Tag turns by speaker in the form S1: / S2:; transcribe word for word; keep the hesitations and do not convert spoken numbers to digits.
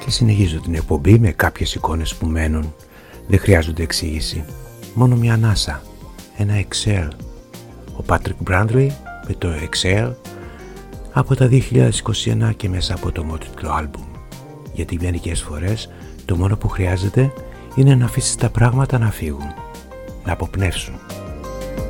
S1: Και συνεχίζω την εκπομπή με κάποιες εικόνες που μένουν. Δεν χρειάζονται εξήγηση. Μόνο μια ανάσα. Ένα Exhale. Ο Patrick Brantley με το Exhale από τα δύο χιλιάδες είκοσι ένα και μέσα από το μότιτλο άλμπουμ. Γιατί μερικές φορές το μόνο που χρειάζεται είναι να αφήσεις τα πράγματα να φύγουν, να αποπνεύσουν.